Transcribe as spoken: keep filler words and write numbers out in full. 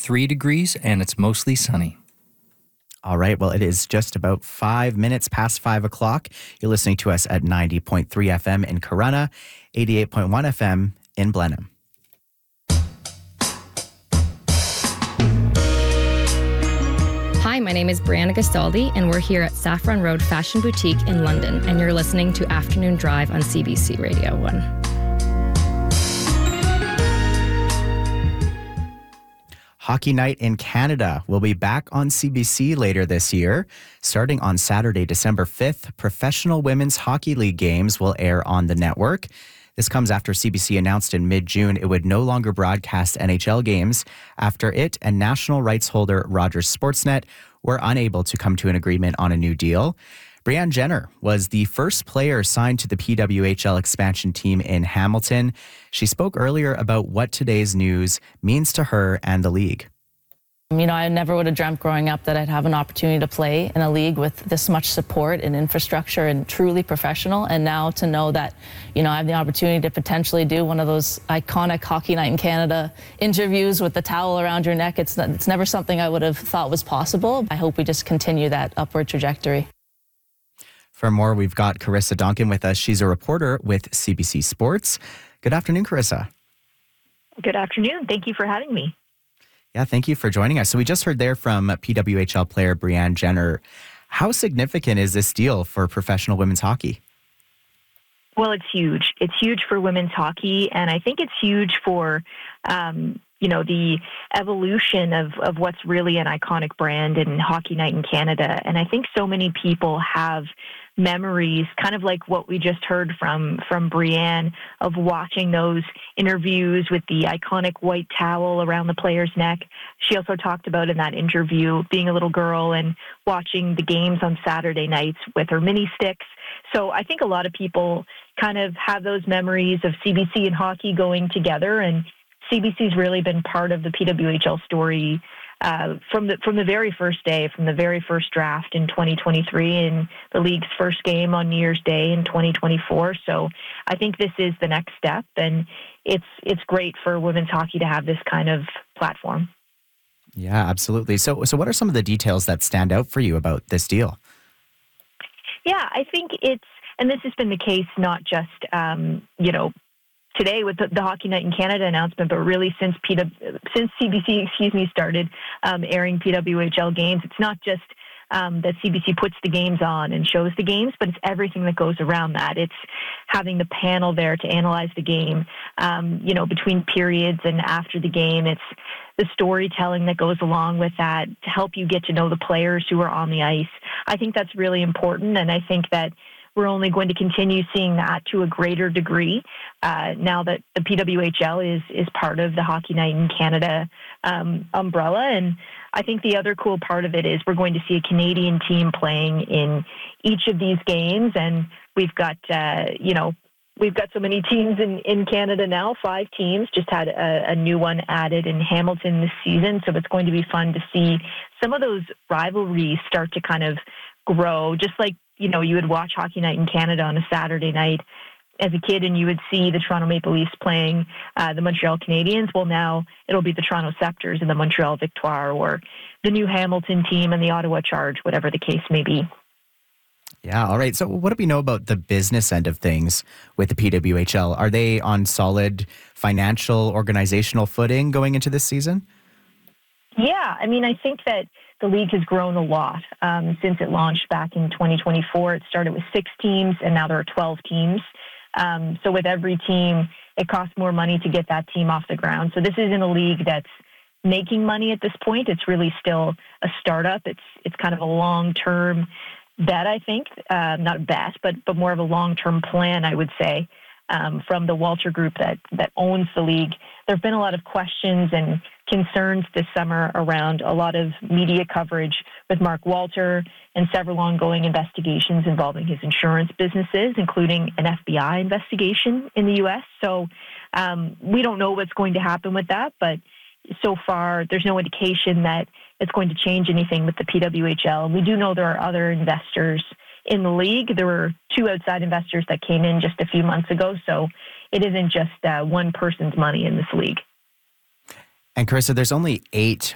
three degrees, and it's mostly sunny. All right, well, it is just about five minutes past five o'clock. You're listening to us at ninety point three F M in Corunna, eighty-eight point one F M in Blenheim. Hi, my name is Brianna Gastaldi, and we're here at Saffron Road Fashion Boutique in London, and you're listening to Afternoon Drive on C B C Radio one. Hockey Night in Canada will be back on C B C later this year. Starting on Saturday, December fifth, Professional Women's Hockey League games will air on the network. This comes after C B C announced in mid-June it would no longer broadcast N H L games after it and national rights holder Rogers Sportsnet were unable to come to an agreement on a new deal. Brianne Jenner was the first player signed to the P W H L expansion team in Hamilton. She spoke earlier about what today's news means to her and the league. You know, I never would have dreamt growing up that I'd have an opportunity to play in a league with this much support and infrastructure and truly professional. And now to know that, you know, I have the opportunity to potentially do one of those iconic Hockey Night in Canada interviews with the towel around your neck, it's, it's never something I would have thought was possible. I hope we just continue that upward trajectory. For more, we've got Carissa Donkin with us. She's a reporter with C B C Sports. Good afternoon, Carissa. Good afternoon. Thank you for having me. Yeah, thank you for joining us. So we just heard there from P W H L player Brianne Jenner. How significant is this deal for professional women's hockey? Well, it's huge. It's huge for women's hockey, and I think it's huge for, um, you know, the evolution of, of what's really an iconic brand in Hockey Night in Canada. And I think so many people have memories, kind of like what we just heard from, from Brianne, of watching those interviews with the iconic white towel around the player's neck. She also talked about in that interview being a little girl and watching the games on Saturday nights with her mini sticks. So I think a lot of people kind of have those memories of C B C and hockey going together, and C B C's really been part of the P W H L story uh, from the from the very first day, from the very first draft in twenty twenty-three, and the league's first game on New Year's Day in twenty twenty-four. So I think this is the next step, and it's it's great for women's hockey to have this kind of platform. Yeah, absolutely. So, so what are some of the details that stand out for you about this deal? Yeah, I think it's, and this has been the case not just um, you know. today with the, the Hockey Night in Canada announcement, but really since P W, since C B C, excuse me, started um, airing P W H L games, it's not just um, that C B C puts the games on and shows the games, but it's everything that goes around that. It's having the panel there to analyze the game, um, you know, between periods and after the game. It's the storytelling that goes along with that to help you get to know the players who are on the ice. I think that's really important, and I think that we're only going to continue seeing that to a greater degree uh, now that the P W H L is is part of the Hockey Night in Canada um, umbrella. And I think the other cool part of it is we're going to see a Canadian team playing in each of these games. And we've got, uh, you know, we've got so many teams in, in Canada now, five teams, just had a, a new one added in Hamilton this season. So it's going to be fun to see some of those rivalries start to kind of grow, just like, you know, you would watch Hockey Night in Canada on a Saturday night as a kid and you would see the Toronto Maple Leafs playing uh, the Montreal Canadiens. Well, now it'll be the Toronto Scepters and the Montreal Victoire, or the new Hamilton team and the Ottawa Charge, whatever the case may be. Yeah, all right. So what do we know about the business end of things with the P W H L? Are they on solid financial, organizational footing going into this season? Yeah, I mean, I think that the league has grown a lot um, since it launched back in twenty twenty-four. It started with six teams, and now there are twelve teams. Um, so with every team, it costs more money to get that team off the ground. So this isn't a league that's making money at this point. It's really still a startup. It's it's kind of a long-term bet, I think. Uh, not a bet, but but more of a long-term plan, I would say, um, from the Walter Group that that owns the league. There have been a lot of questions and concerns this summer around a lot of media coverage with Mark Walter and several ongoing investigations involving his insurance businesses, including an F B I investigation in the U S. So um, we don't know what's going to happen with that, but so far there's no indication that it's going to change anything with the P W H L. And we do know there are other investors in the league. There were two outside investors that came in just a few months ago, so it isn't just uh, one person's money in this league. And Carissa, there's only eight